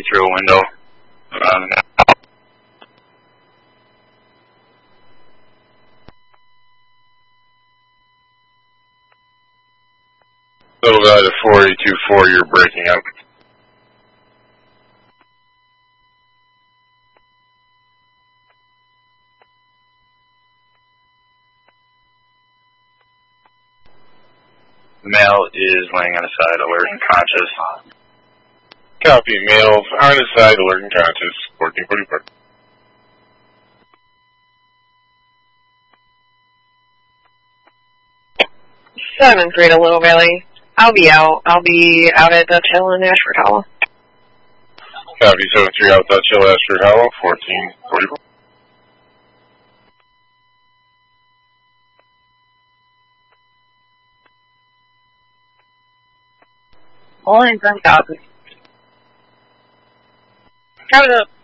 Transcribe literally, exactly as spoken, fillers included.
through a window. Um, Little guy to four eight two four, you're breaking up. Male is laying on his side, alert and conscious. Copy. Male on his side, alert and conscious. fourteen forty-four. seven three to Little Valley. I'll be out. I'll be out at Dutch Hill in Ashford Hollow. Copy. seven three out Dutch Hill, Ashford Hollow. fourteen forty-four. All in from copy. Coming up.